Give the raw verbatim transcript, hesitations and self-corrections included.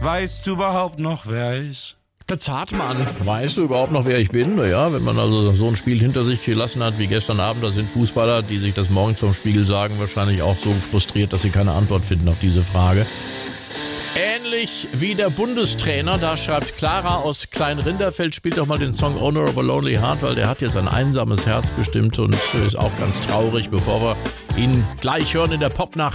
weißt du überhaupt noch, wer ich? Der Zartmann. Weißt du überhaupt noch, wer ich bin? Ja, wenn man also so ein Spiel hinter sich gelassen hat wie gestern Abend, da sind Fußballer, die sich das morgens vom Spiegel sagen, wahrscheinlich auch so frustriert, dass sie keine Antwort finden auf diese Frage. Ähnlich wie der Bundestrainer, da schreibt Clara aus Kleinrinderfeld, spielt doch mal den Song Owner of a Lonely Heart, weil der hat jetzt ein einsames Herz bestimmt und ist auch ganz traurig, bevor wir ihn gleich hören in der Popnacht.